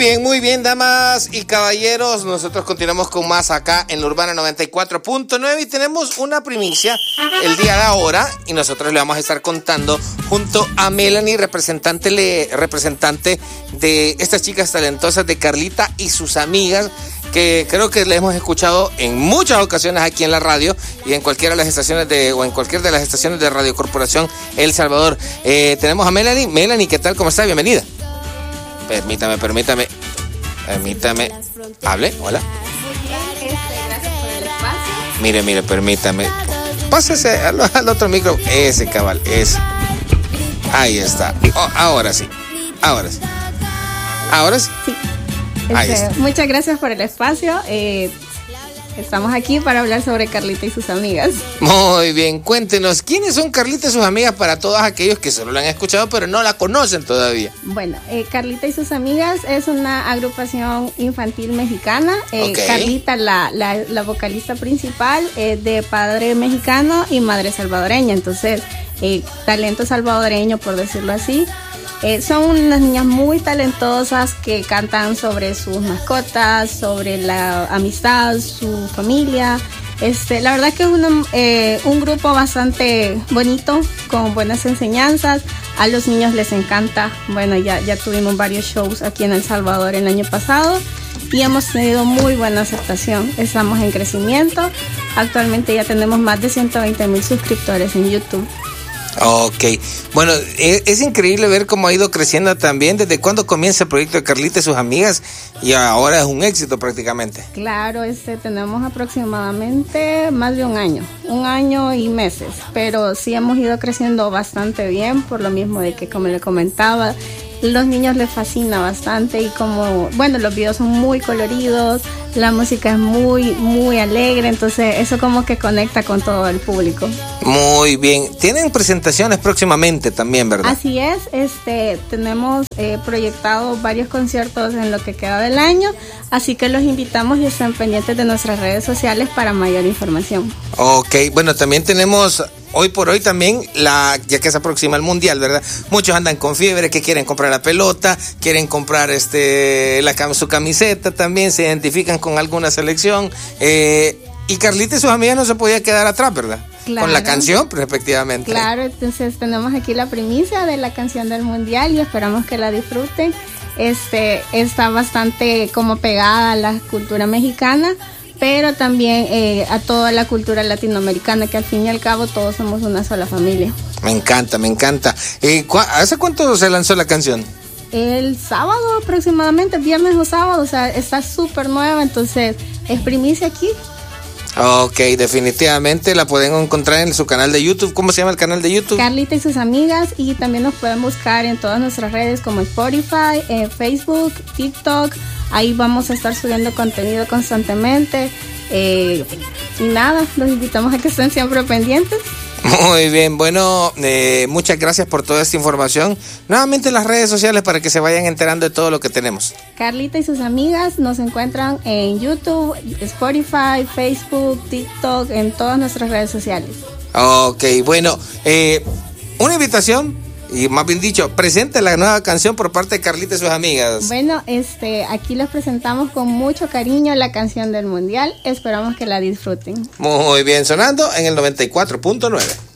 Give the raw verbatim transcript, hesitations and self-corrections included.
bien, muy bien, damas y caballeros. Nosotros continuamos con más acá en la Urbana noventa y cuatro punto nueve y tenemos una primicia el día de ahora y nosotros le vamos a estar contando junto a Melanie, representante, le, representante de estas chicas talentosas de Carlita y sus amigas, que creo que le hemos escuchado en muchas ocasiones aquí en la radio y en cualquiera de las estaciones de o en cualquiera de las estaciones de Radio Corporación El Salvador. Eh, tenemos a Melanie. Melanie, ¿qué tal? ¿Cómo está? Bienvenida. Permítame, permítame, permítame. Hable, hola. Gracias por el espacio. Mire, mire, permítame. Pásese al, al otro micro. Ese, cabal, ese. Ahí está. Oh, ahora sí, ahora sí. Ahora sí. Sí. Ahí Este, está. muchas gracias por el espacio. Eh, estamos aquí para hablar sobre Carlita y sus amigas. Muy bien, cuéntenos, ¿quiénes son Carlita y sus amigas para todos aquellos que solo la han escuchado pero no la conocen todavía? Bueno, eh, Carlita y sus amigas es una agrupación infantil mexicana. Eh, Ok. Carlita, la, la, la vocalista principal, es de padre mexicano y madre salvadoreña. Entonces, eh, talento salvadoreño, por decirlo así. Eh, son unas niñas muy talentosas que cantan sobre sus mascotas, sobre la amistad, su familia. Este, la verdad que es una, eh, un grupo bastante bonito, con buenas enseñanzas. A los niños les encanta. Bueno, ya, ya tuvimos varios shows aquí en El Salvador el año pasado y hemos tenido muy buena aceptación. Estamos en crecimiento. Actualmente ya tenemos más de ciento veinte mil suscriptores en YouTube. Ok, bueno, es, es increíble ver cómo ha ido creciendo también. ¿Desde cuándo comienza el proyecto de Carlita y sus amigas? Y ahora es un éxito prácticamente. Claro, este, tenemos aproximadamente más de un año, un año y meses, pero sí hemos ido creciendo bastante bien, por lo mismo de que, como le comentaba, los niños les fascina bastante y como, bueno, los videos son muy coloridos, la música es muy, muy alegre, entonces eso como que conecta con todo el público. Muy bien, tienen presentaciones próximamente también, ¿verdad? Así es, este, tenemos eh, proyectado varios conciertos en lo que queda del año, así que los invitamos y estén pendientes de nuestras redes sociales para mayor información. Ok, bueno, también tenemos hoy por hoy también, la ya que se aproxima el Mundial, ¿verdad? Muchos andan con fiebre, que quieren comprar la pelota, quieren comprar este la cam- su camiseta también, se identifican con alguna selección. Eh, y Carlita y sus amigas no se podía quedar atrás, ¿verdad? Claro. Con la canción, respectivamente. Claro, entonces tenemos aquí la primicia de la canción del Mundial y esperamos que la disfruten. Este, está bastante como pegada a la cultura mexicana, pero también eh, a toda la cultura latinoamericana, que al fin y al cabo todos somos una sola familia. Me encanta, me encanta. Eh, ¿cu- ¿Hace cuánto se lanzó la canción? El sábado aproximadamente, viernes o sábado, o sea, está súper nueva, entonces es primicia aquí. Ok, definitivamente la pueden encontrar en su canal de YouTube. ¿Cómo se llama el canal de YouTube? Carlita y sus amigas, y también nos pueden buscar en todas nuestras redes como Spotify, eh, Facebook, TikTok. Ahí vamos a estar subiendo contenido constantemente. Eh, y nada, los invitamos a que estén siempre pendientes. Muy bien, bueno, eh, muchas gracias por toda esta información. Nuevamente las redes sociales para que se vayan enterando de todo lo que tenemos. Carlita y sus amigas nos encuentran en YouTube, Spotify, Facebook, TikTok, en todas nuestras redes sociales. Ok, bueno, eh, una invitación, y más bien dicho, presente la nueva canción por parte de Carlita y sus amigas. Bueno, este, aquí les presentamos con mucho cariño la canción del Mundial. Esperamos que la disfruten. Muy bien, sonando en el noventa y cuatro punto nueve.